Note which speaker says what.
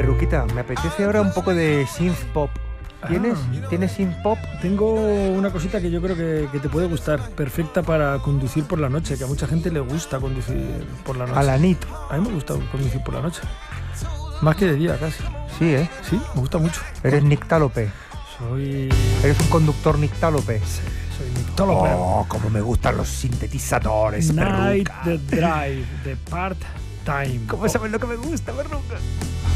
Speaker 1: Perruquita, me apetece ahora un poco de synth pop. ¿Tienes synth pop?
Speaker 2: Tengo una cosita que yo creo que te puede gustar, perfecta para conducir por la noche, que a mucha gente le gusta conducir por la noche.
Speaker 1: A la nit.
Speaker 2: A mí me gusta conducir por la noche, más que de día casi.
Speaker 1: Sí, ¿eh?
Speaker 2: Sí, me gusta mucho.
Speaker 1: Eres nictálope. Eres un conductor nictálope.
Speaker 2: Sí, soy nictálope.
Speaker 1: Oh, como me gustan los sintetizadores,
Speaker 2: Night
Speaker 1: perruca.
Speaker 2: the Drive, the part time.
Speaker 1: ¿Cómo sabes lo que me gusta, perruca?